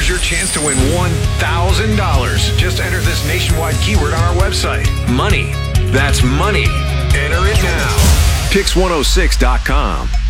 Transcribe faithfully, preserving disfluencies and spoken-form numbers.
Here's your chance to win one thousand dollars. Just enter this nationwide keyword on our website. Money. That's money. Enter it now. Pix one oh six dot com.